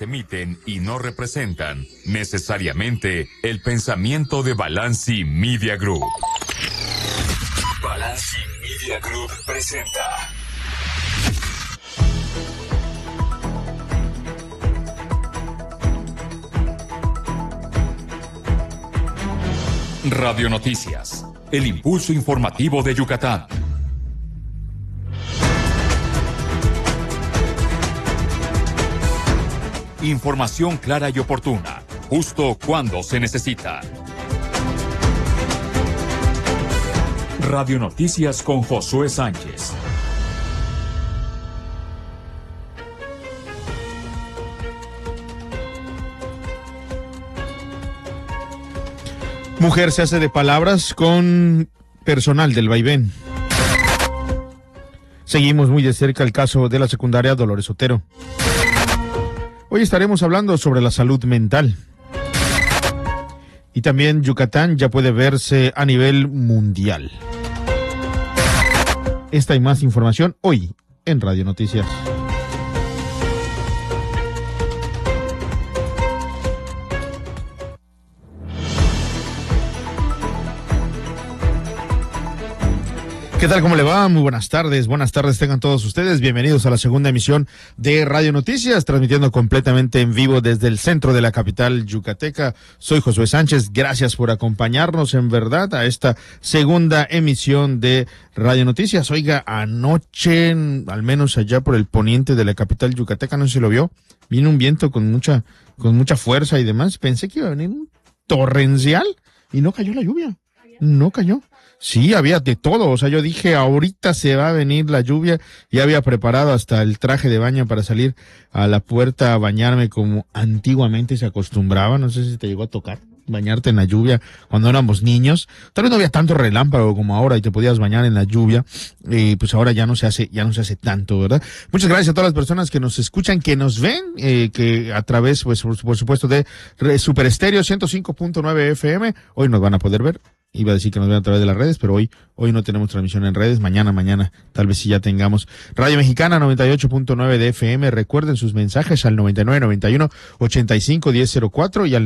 se emiten y no representan necesariamente el pensamiento de Balanci Media Group. Balanci Media Group presenta Radio Noticias, el impulso informativo de Yucatán. Información clara y oportuna, justo cuando se necesita. Radio Noticias con Josué Sánchez. Mujer se hace de palabras con personal del vaivén. Seguimos muy de cerca el caso de la secundaria Dolores Otero. Hoy estaremos hablando sobre la salud mental. Y también Yucatán ya puede verse a nivel mundial. Esta y más información hoy en Radio Noticias. ¿Qué tal? ¿Cómo le va? Muy buenas tardes tengan todos ustedes. Bienvenidos a la segunda emisión de Radio Noticias, transmitiendo completamente en vivo desde el centro de la capital yucateca. Soy Josué Sánchez, gracias por acompañarnos en verdad a esta segunda emisión de Radio Noticias. Oiga, anoche, al menos allá por el poniente de la capital yucateca, no sé si lo vio, vino un viento con mucha fuerza y demás. Pensé que iba a venir un torrencial y no cayó la lluvia, no cayó. Sí, había de todo, o sea, yo dije, ahorita se va a venir la lluvia, y había preparado hasta el traje de baño para salir a la puerta a bañarme como antiguamente se acostumbraba. No sé si te llegó a tocar bañarte en la lluvia cuando éramos niños. Tal vez no había tanto relámpago como ahora y te podías bañar en la lluvia, pues ahora ya no se hace tanto, ¿verdad? Muchas gracias a todas las personas que nos escuchan, que nos ven, que a través, pues, por supuesto, de Super Estéreo 105.9 FM, hoy nos van a poder ver. Iba a decir que nos ven a través de las redes, pero hoy no tenemos transmisión en redes. Mañana, tal vez sí ya tengamos. Radio Mexicana 98.9 de FM. Recuerden sus mensajes al 9991-851004 y al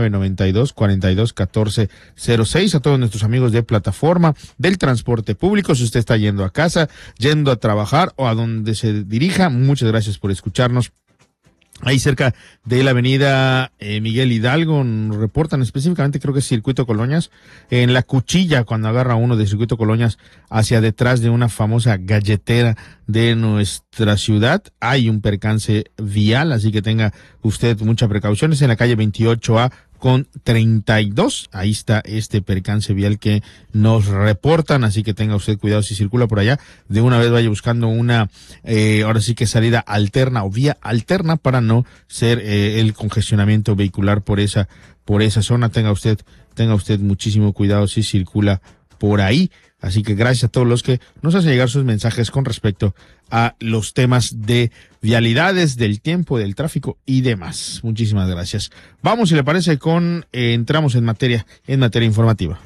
9992-421406. A todos nuestros amigos de plataforma del transporte público, si usted está yendo a casa, yendo a trabajar o a donde se dirija, muchas gracias por escucharnos. Ahí cerca de la avenida Miguel Hidalgo, nos reportan específicamente, creo que es Circuito Colonias, en la cuchilla, cuando agarra uno de Circuito Colonias hacia detrás de una famosa galletera de nuestra ciudad, hay un percance vial, así que tenga usted mucha precaución. Es en la calle 28A con 32, ahí está este percance vial que nos reportan, así que tenga usted cuidado si circula por allá, de una vez vaya buscando una, ahora sí que salida alterna o vía alterna para no ser el congestionamiento vehicular por esa zona. Tenga usted muchísimo cuidado si circula por ahí. Así que gracias a todos los que nos hacen llegar sus mensajes con respecto a los temas de vialidades, del tiempo, del tráfico y demás. Muchísimas gracias. Vamos, si le parece, entramos en materia informativa.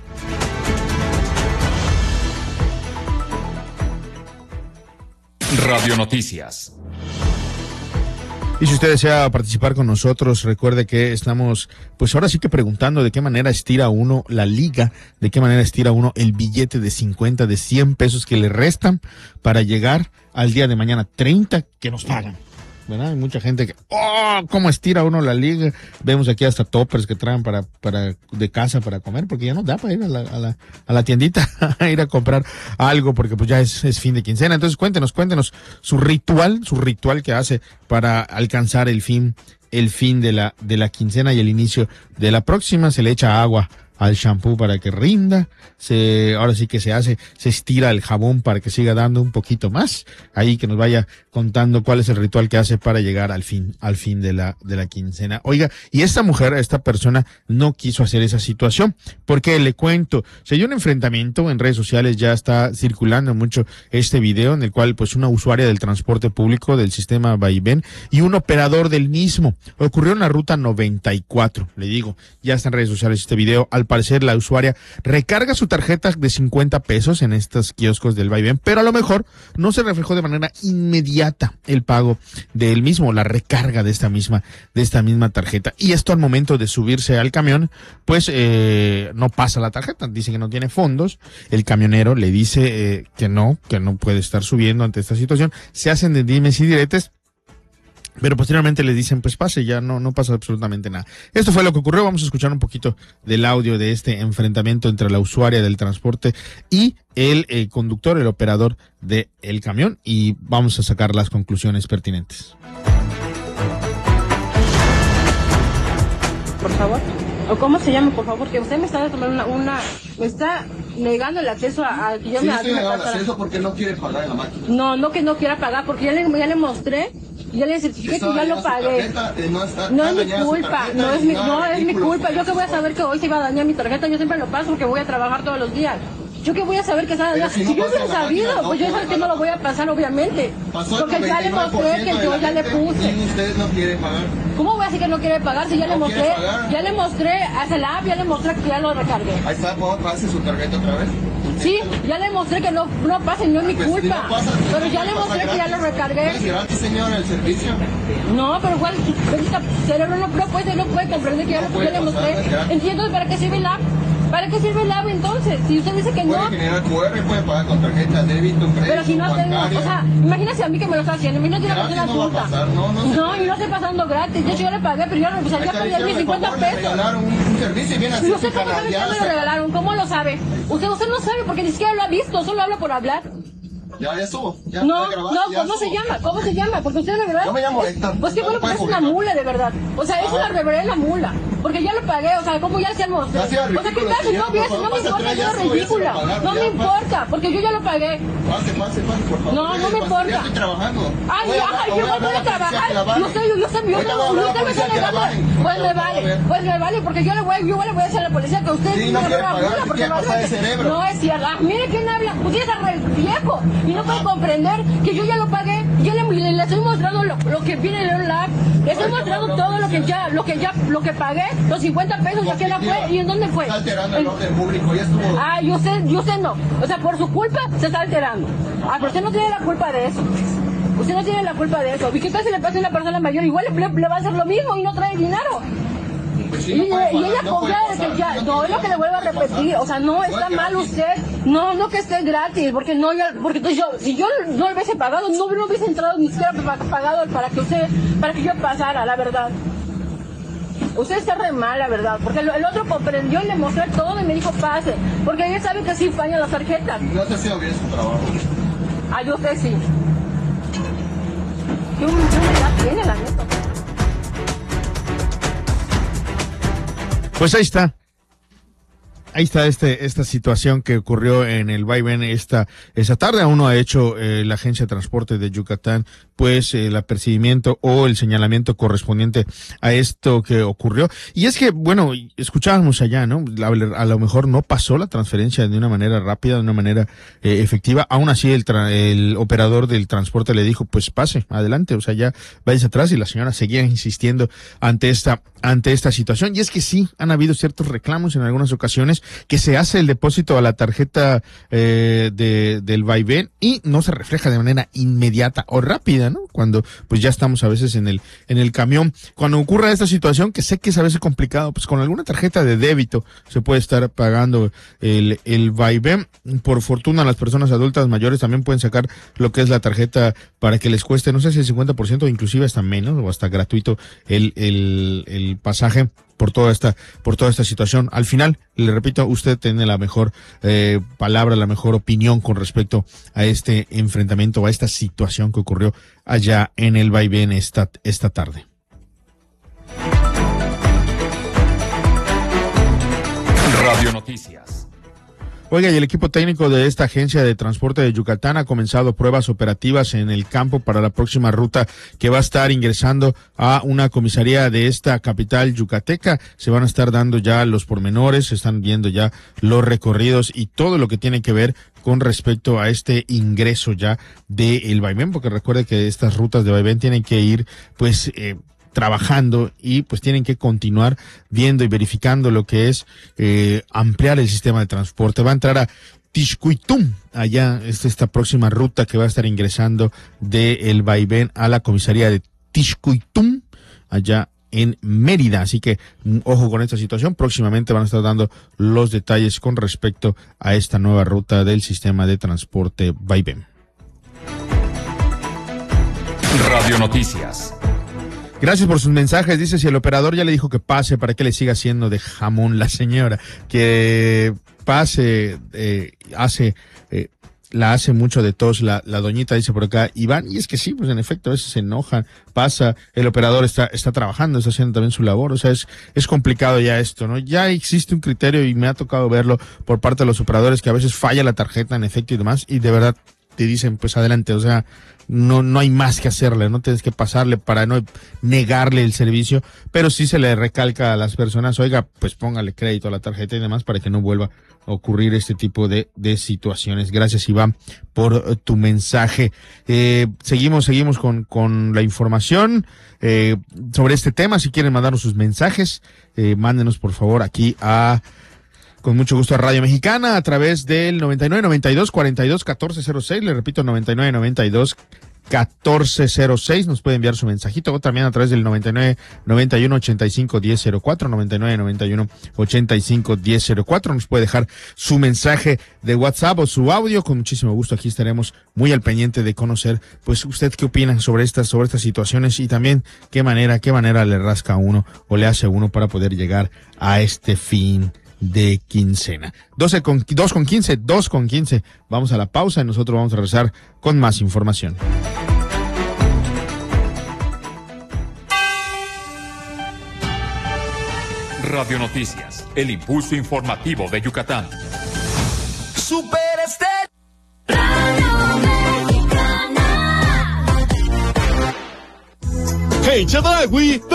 Radio Noticias. Y si usted desea participar con nosotros, recuerde que estamos, pues ahora sí que preguntando de qué manera estira uno la liga, de qué manera estira uno el billete de 50, de 100 pesos que le restan para llegar al día de mañana 30 que nos pagan, ¿verdad? Hay mucha gente que, cómo estira uno la liga. Vemos aquí hasta toppers que traen para de casa para comer, porque ya no da para ir a la tiendita a ir a comprar algo, porque pues ya es fin de quincena. Entonces cuéntenos su ritual que hace para alcanzar el fin de la quincena y el inicio de la próxima. Se le echa agua al shampoo para que rinda, ahora sí que se estira el jabón para que siga dando un poquito más, ahí que nos vaya contando cuál es el ritual que hace para llegar al fin de la quincena. Oiga, y esta persona no quiso hacer esa situación, porque le cuento, se dio un enfrentamiento en redes sociales, ya está circulando mucho este video en el cual pues una usuaria del transporte público del sistema vaivén y un operador del mismo, ocurrió en la ruta 94, le digo, ya está en redes sociales este video. Al parecer la usuaria recarga su tarjeta de 50 pesos en estos kioscos del vaivén, pero a lo mejor no se reflejó de manera inmediata el pago del mismo, la recarga de esta misma tarjeta. Y esto al momento de subirse al camión, pues no pasa la tarjeta, dice que no tiene fondos, el camionero le dice que no puede estar subiendo ante esta situación, se hacen de dimes y diretes, pero posteriormente le dicen, pues pase, ya no pasa absolutamente nada. Esto fue lo que ocurrió. Vamos a escuchar un poquito del audio de este enfrentamiento entre la usuaria del transporte y el conductor, el operador del camión, y vamos a sacar las conclusiones pertinentes. Por favor. ¿O cómo se llama, por favor? Que usted me está tomando me está negando el acceso a que yo sí, me estoy negando el acceso porque no quiere pagar en la máquina. No que no quiera pagar, porque ya le mostré, ya le certifiqué que ya lo pagué. No es mi culpa, no es mi culpa. Yo que voy a saber que hoy se iba a dañar mi tarjeta, yo siempre lo paso porque voy a trabajar todos los días. Yo que voy a saber que está dañada. Si yo hubiera sabido, pues yo sé que no lo voy a pasar, obviamente. Porque ya le mostré que yo ya le puse. Y usted no quiere pagar. ¿Cómo voy a decir que no quiere pagar si ya le mostré, hace la app, ya le mostré que ya lo recargué? Ahí está, pase su tarjeta otra vez. Sí, ya le mostré que no pase, no es mi culpa. Pero ya le mostré que ya lo recargué. ¿Es gratis, señora, el servicio? No, pero igual, cerebro no puede comprender que ya le mostré. Entiendo para qué sirve la app. ¿Para qué sirve el app entonces? Si usted dice que no... Puede generar QR, puede pagar con tarjeta de débito, crédito, pero si no tengo, bancaria. O sea, imagínese a mí que me lo está haciendo, a mí no tiene que ser adulta. No, y no estoy pasando gratis, de hecho yo le pagué, pero yo no, pues ya perdí mis 50 pesos. Regalaron un servicio y viene así. No sé cómo sabe que me lo regalaron, ¿cómo lo sabe? Usted no sabe porque ni siquiera lo ha visto, solo habla por hablar. Ya estuvo. ¿Cómo se llama? ¿Cómo se llama? Porque usted de verdad... Yo me llamo Héctor. Pues que bueno, pues es una mula, de verdad. O sea, es una reverenda mula. Porque ya lo pagué, o sea, ¿cómo ya hacemos? O sea, ¿qué tal si no hubiese? No me importa, yo es ridícula. No me importa, porque yo ya lo pagué. Pase, por favor. No me importa. Ya estoy trabajando. Ay, yo no puedo trabajar. Yo usted me está negando. Pues me vale, porque yo le voy a decir a la policía que usted es una mula, porque no es cierto. Mire quién habla, usted es viejo. Y no puede comprender que yo ya lo pagué. Yo le estoy mostrando lo que viene en la app. Le estoy mostrando todo lo que pagué, los 50 pesos, ¿a qué hora fue? ¿Y en dónde fue? Está alterando el orden público, ya estuvo. Yo sé no. O sea, por su culpa se está alterando. Pero usted no tiene la culpa de eso. Usted no tiene la culpa de eso. ¿Y qué tal si le pasa a una persona mayor? Igual le va a hacer lo mismo y no trae dinero. Pues sí, y ella confía de que ya, no es lo que le vuelvo a repetir, o sea, no está mal usted, no que esté gratis, porque si yo no lo hubiese pagado, no hubiese entrado ni siquiera pagado para que yo pasara, la verdad. Usted está re mal, la verdad, porque el otro comprendió y le mostré todo y me dijo pase, porque ella sabe que sí fallan las tarjetas. No te ha sido bien su trabajo. Yo sé sí. ¿Qué humildad tiene la neta? Pues ahí está esta situación que ocurrió en el vaivén esa tarde. Aún no ha hecho la Agencia de Transporte de Yucatán pues el apercibimiento o el señalamiento correspondiente a esto que ocurrió. Y es que, bueno, escuchábamos allá, ¿no? A lo mejor no pasó la transferencia de una manera rápida, de una manera efectiva. Aún así el operador del transporte le dijo, pues pase, adelante, o sea, ya váyase atrás, y la señora seguía insistiendo ante esta situación. Y es que sí, han habido ciertos reclamos en algunas ocasiones que se hace el depósito a la tarjeta del vaivén y no se refleja de manera inmediata o rápida, ¿no? Cuando pues ya estamos a veces en el camión. Cuando ocurra esta situación, que sé que es a veces complicado, pues con alguna tarjeta de débito se puede estar pagando el vaivén. Por fortuna, las personas adultas mayores también pueden sacar lo que es la tarjeta para que les cueste, no sé si el 50% o inclusive hasta menos o hasta gratuito el pasaje por toda esta situación. Al final, le repito, usted tiene la mejor palabra, la mejor opinión con respecto a este enfrentamiento, a esta situación que ocurrió allá en el vaivén esta tarde. Radio Noticias. Oiga, y el equipo técnico de esta agencia de transporte de Yucatán ha comenzado pruebas operativas en el campo para la próxima ruta que va a estar ingresando a una comisaría de esta capital yucateca. Se van a estar dando ya los pormenores, se están viendo ya los recorridos y todo lo que tiene que ver con respecto a este ingreso ya del vaivén, porque recuerde que estas rutas de vaivén tienen que ir pues trabajando y pues tienen que continuar viendo y verificando lo que es ampliar el sistema de transporte. Va a entrar a Tixcuitum, allá es esta próxima ruta que va a estar ingresando de El Vaivén a la comisaría de Tixcuitum, allá en Mérida. Así que ojo con esta situación. Próximamente van a estar dando los detalles con respecto a esta nueva ruta del sistema de transporte Vaivén. Radio Noticias. Gracias por sus mensajes. Dice, si el operador ya le dijo que pase, ¿para qué le siga haciendo de jamón la señora? Que pase, la hace mucho de tos la doñita, dice por acá Iván, y es que sí, pues en efecto a veces se enojan, pasa, el operador está trabajando, está haciendo también su labor, o sea, es complicado ya esto, ¿no? Ya existe un criterio y me ha tocado verlo por parte de los operadores que a veces falla la tarjeta en efecto y demás, y de verdad te dicen, pues adelante, o sea, no hay más que hacerle, no tienes que pasarle para no negarle el servicio, pero sí se le recalca a las personas, oiga, pues póngale crédito a la tarjeta y demás para que no vuelva a ocurrir este tipo de situaciones. Gracias, Iván, por tu mensaje. Seguimos con la información sobre este tema. Si quieren mandarnos sus mensajes, mándenos por favor aquí con mucho gusto a Radio Mexicana a través del 9992-421406. Le repito, 9992-1406. Nos puede enviar su mensajito o también a través del 9991-851004. 9991-851004. Nos puede dejar su mensaje de WhatsApp o su audio. Con muchísimo gusto aquí estaremos muy al pendiente de conocer, pues, usted qué opina sobre estas situaciones y también qué manera le rasca a uno o le hace a uno para poder llegar a este fin de quincena. 2:15. Vamos a la pausa y nosotros vamos a regresar con más información. Radio Noticias, el impulso informativo de Yucatán. Super Hey, Chedragui,